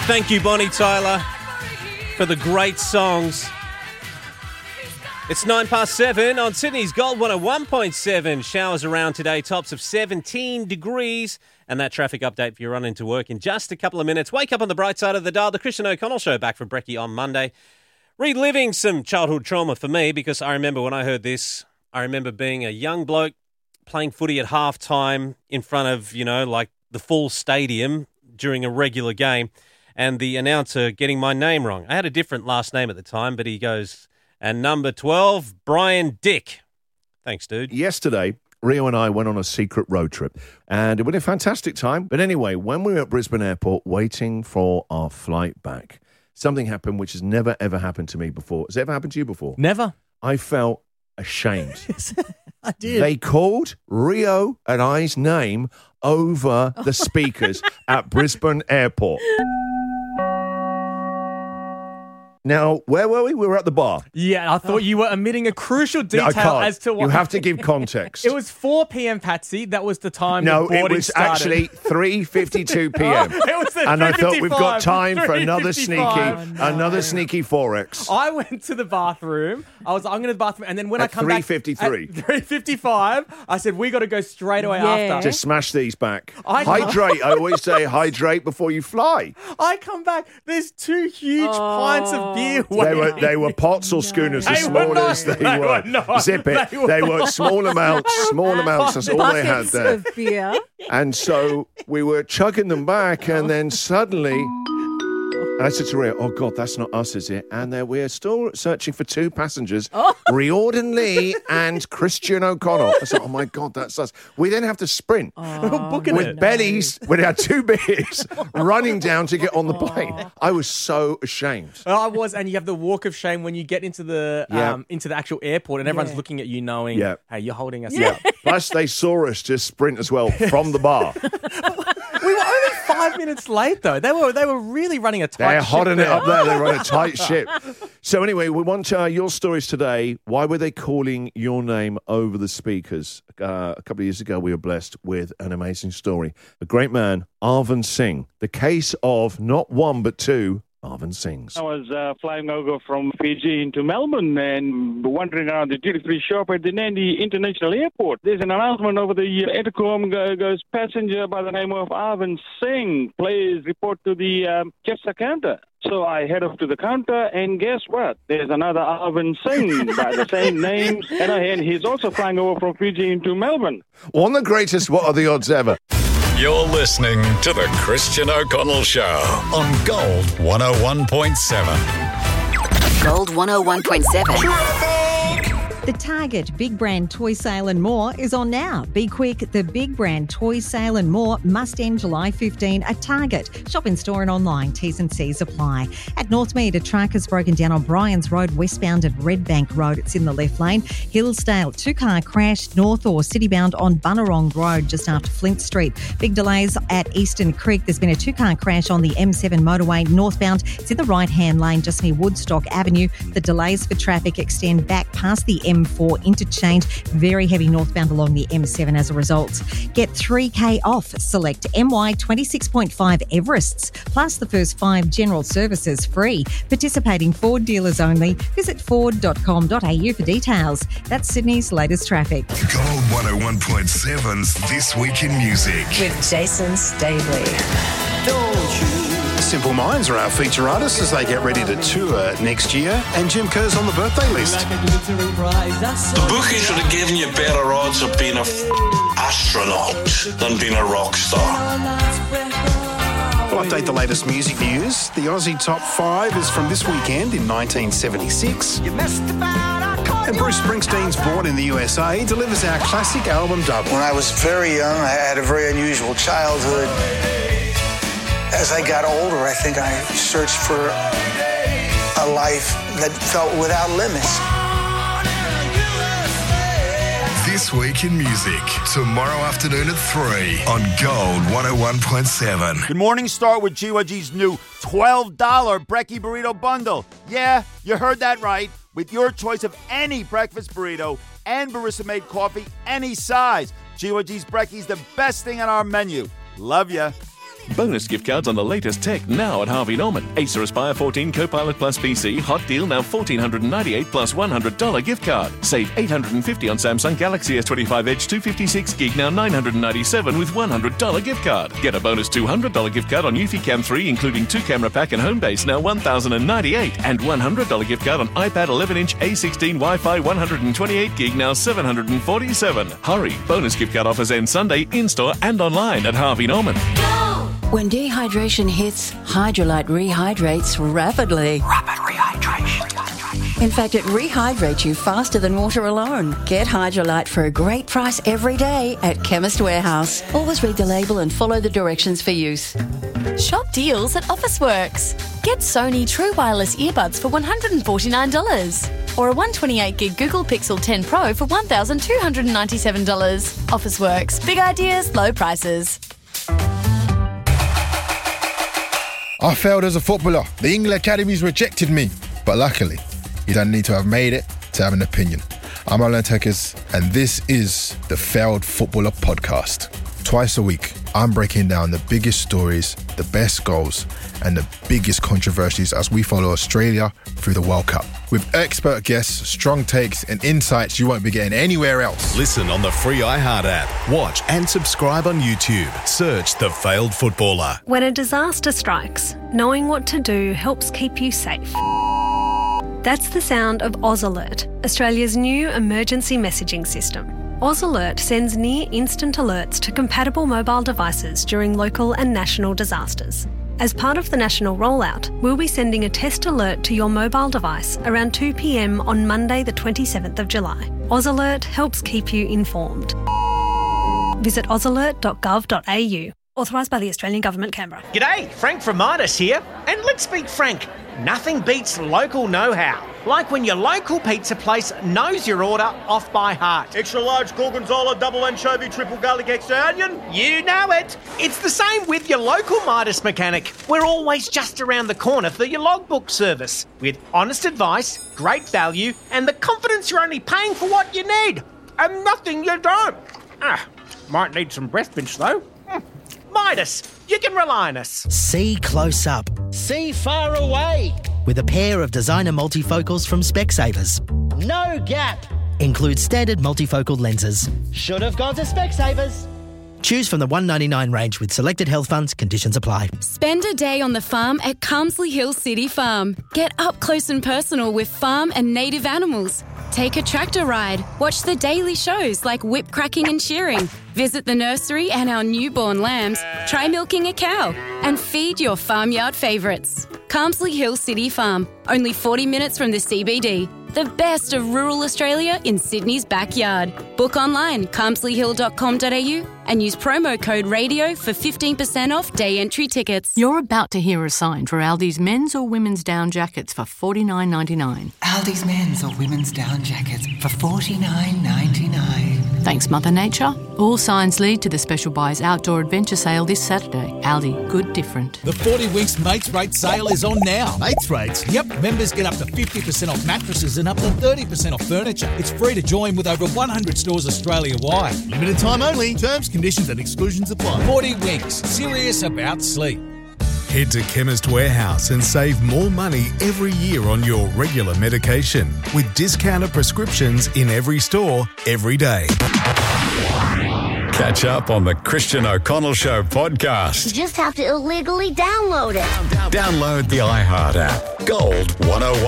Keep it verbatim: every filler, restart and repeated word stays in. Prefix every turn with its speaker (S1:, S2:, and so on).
S1: Thank you, Bonnie Tyler, for the great songs. It's nine past seven on Sydney's Gold one oh one point seven. Showers around today, tops of seventeen degrees. And that traffic update for your run into work in just a couple of minutes. Wake up on the bright side of the dial. The Christian O'Connell Show back from Brekkie on Monday. Reliving some childhood trauma for me, because I remember when I heard this, I remember being a young bloke playing footy at halftime in front of, you know, like the full stadium during a regular game, and the announcer getting my name wrong. I had a different last name at the time, but he goes, and number twelve, Brian Dick. Thanks, dude.
S2: Yesterday, Rio and I went on a secret road trip, and it was a fantastic time. But anyway, when we were at Brisbane Airport waiting for our flight back, something happened which has never, ever happened to me before. Has it ever happened to you before?
S3: Never.
S2: I felt ashamed.
S3: I did.
S2: They called Rio and I's name over the speakers at Brisbane Airport. Now, where were we? We were at the bar.
S3: Yeah, I thought you were omitting a crucial detail
S2: No, I can't.
S3: as to what...
S2: You have to give context.
S3: It was four p.m, Patsy. That was the time
S2: No,
S3: the boarding
S2: it was
S3: started.
S2: actually three fifty-two p.m.
S3: Oh, it was at
S2: and I thought we've got time for another
S3: three
S2: sneaky,
S3: fifty-five.
S2: another sneaky forex.
S3: I went to the bathroom. I was, I'm going to the bathroom, and then when
S2: At
S3: I come
S2: three
S3: back
S2: fifty-three.
S3: at three fifty-five, I said we got to go straight away
S4: Yeah.
S3: after.
S2: Just smash these back.
S3: I-
S2: hydrate. I always say hydrate before you fly.
S3: I come back. There's two huge
S4: Oh.
S3: pints of beer.
S2: They
S3: waiting.
S2: were they were pots or schooners
S3: They
S2: as
S3: were
S2: small
S3: not.
S2: as they,
S3: They
S2: were.
S3: were not.
S2: Zip it.
S3: They
S2: They
S3: were
S2: were, small amounts. Small amounts. That's all they had
S4: Buckets
S2: there.
S4: of beer.
S2: And so we were chugging them back, and then suddenly I said to Ria, "Oh God, that's not us, is it?" And there we're still searching for two passengers, Riordan Lee and Christian O'Connell. I said, "Oh my God, that's us." We then have to sprint
S3: booking
S2: with
S3: it.
S2: bellies. We had two beers, running down to get on the plane. I was so ashamed.
S3: I was, and you have the walk of shame when you get into the
S2: Yeah.
S3: um, into the actual airport, and everyone's
S4: Yeah.
S3: looking at you, knowing,
S2: Yeah.
S3: hey, you're holding us
S2: Yeah.
S3: up.
S2: Plus, they saw us just sprint as well from the bar.
S3: We were only five minutes late, though. They were they were really running a tight
S2: They're
S3: ship
S2: hotting it
S3: there.
S2: up there. They're on a tight ship. So anyway, we want uh, your stories today. Why were they calling your name over the speakers? Uh, a couple of years ago, we were blessed with an amazing story. A great man, Arvind Singh. The case of not one, but two Arvind Singhs.
S5: I was uh, flying over from Fiji into Melbourne and wandering around the duty-free shop at the Nandi International Airport. There's an announcement over the uh, intercom go- goes, passenger by the name of Arvind Singh, please report to the um, Chester counter. So I head off to the counter, and guess what? There's another Arvind Singh by the same name, and, I, and he's also flying over from Fiji into Melbourne.
S2: One of the greatest What Are the Odds ever.
S6: You're listening to The Christian O'Connell Show on Gold one oh one point seven.
S7: Gold one oh one point seven.
S8: The Target Big Brand Toy Sale and More is on now. Be quick, the Big Brand Toy Sale and More must end July fifteenth at Target. Shop in store and online. T's and C's apply. At Northmead, a truck has broken down on Bryans Road, westbound at Redbank Road. It's in the left lane. Hillsdale, two-car crash north or citybound on Bunnerong Road just after Flint Street. Big delays at Eastern Creek. There's been a two-car crash on the M seven motorway northbound. It's in the right-hand lane just near Woodstock Avenue. The delays for traffic extend back past the M four interchange. Very heavy northbound along the M seven as a result. Get three K off select M Y twenty-six point five Everests, plus the first five general services free. Participating Ford dealers only. Visit ford dot com dot a u for details. That's Sydney's latest traffic.
S9: Gold one oh one point seven's This Week in Music.
S7: With Jason Staveley.
S10: Simple Minds are our feature artists as they get ready to tour next year, and Jim Kerr's on the birthday list.
S11: The bookies would have given you better odds of being a f- astronaut than being a rock star.
S10: We'll update the latest music news. The Aussie Top five is from this weekend in nineteen seventy-six. And Bruce Springsteen's Born in the U S A delivers our classic album Double.
S12: When I was very young, I had a very unusual childhood. As I got older, I think I searched for a life that felt without limits.
S9: This Week in Music, tomorrow afternoon at three on Gold one oh one point seven.
S13: Good morning, start with G Y G's new twelve dollars Brekkie Burrito Bundle. Yeah, you heard that right. With your choice of any breakfast burrito and barista-made coffee, any size. G Y G's Brekkie's the best thing on our menu. Love ya.
S4: Bonus gift cards on the latest tech now at Harvey Norman. Acer Aspire fourteen Copilot Plus P C, hot deal now one thousand four hundred ninety-eight dollars plus one hundred dollars gift card. Save eight hundred fifty dollars on Samsung Galaxy S twenty-five Edge two fifty-six gig now nine hundred ninety-seven dollars with one hundred dollars gift card. Get a bonus two hundred dollars gift card on Eufy Cam three including two camera pack and home base now one thousand ninety-eight dollars and one hundred dollars gift card on iPad eleven inch A sixteen Wi-Fi one hundred twenty-eight gig now seven hundred forty-seven dollars. Hurry, bonus gift card offers end Sunday in-store and online at Harvey Norman.
S14: When dehydration hits, Hydrolite rehydrates rapidly. Rapid rehydration. In fact, it rehydrates you faster than water alone. Get Hydrolite for a great price every day at Chemist Warehouse. Always read the label and follow the directions for use.
S15: Shop deals at Officeworks. Get Sony True Wireless earbuds for one hundred forty-nine dollars. Or a one hundred twenty-eight gig Google Pixel ten Pro for one thousand two hundred ninety-seven dollars. Officeworks. Big ideas, low prices.
S16: I failed as a footballer. The England Academies rejected me. But luckily, you don't need to have made it to have an opinion. I'm Alan Tekers, and this is the Failed Footballer Podcast. Twice a week, I'm breaking down the biggest stories, the best goals, and the biggest controversies as we follow Australia through the World Cup. With expert guests, strong takes, and insights you won't be getting anywhere else.
S17: Listen on the free iHeart app. Watch and subscribe on YouTube. Search The Failed Footballer.
S18: When a disaster strikes, knowing what to do helps keep you safe. That's the sound of Oz Alert, Australia's new emergency messaging system. Oz Alert sends near-instant alerts to compatible mobile devices during local and national disasters. As part of the national rollout, we'll be sending a test alert to your mobile device around two p.m. on Monday the twenty-seventh of July. Oz Alert helps keep you informed. Visit oz alert dot gov dot a u. Authorised by the Australian Government, Canberra.
S19: G'day, Frank from Midas here. And let's speak frank, nothing beats local know-how. Like when your local pizza place knows your order off by heart.
S20: Extra large gorgonzola, double anchovy, triple garlic, extra onion.
S19: You know it. It's the same with your local Midas mechanic. We're always just around the corner for your logbook service. With honest advice, great value, and the confidence you're only paying for what you need. And nothing you don't. Ah, might need some breath mints though. Mm. Midas, you can rely on us.
S21: See close up. See far away. With a pair of designer multifocals from Specsavers.
S22: No gap.
S21: Includes standard multifocal lenses.
S22: Should have gone to Specsavers.
S21: Choose from the one ninety-nine range with selected health funds. Conditions apply.
S23: Spend a day on the farm at Carmsley Hill City Farm. Get up close and personal with farm and native animals. Take a tractor ride. Watch the daily shows like whip cracking and shearing. Visit the nursery and our newborn lambs. Try milking a cow. And feed your farmyard favourites. Carmsley Hill City Farm. Only forty minutes from the C B D. The best of rural Australia in Sydney's backyard. Book online, carmsley hill dot com dot a u and use promo code RADIO for fifteen percent off day entry tickets.
S24: You're about to hear a sign for Aldi's men's or women's down jackets for forty-nine ninety-nine.
S25: Aldi's men's or women's down jackets for forty-nine ninety-nine.
S24: Thanks, Mother Nature. All signs lead to the Special Buys Outdoor Adventure Sale this Saturday. Aldi, good different.
S26: The forty Winks Mates Rate Sale is on now.
S27: Mates Rates?
S26: Yep, members get up to fifty percent off mattresses and up to thirty percent off furniture. It's free to join with over one hundred stores Australia-wide.
S27: Limited time only. Terms, conditions and exclusions apply.
S26: forty Winks. Serious about sleep.
S17: Head to Chemist Warehouse and save more money every year on your regular medication with discounted prescriptions in every store, every day.
S6: Catch up on the Christian O'Connell Show podcast.
S28: You just have to illegally download it.
S6: Download the iHeart app. Gold one oh one.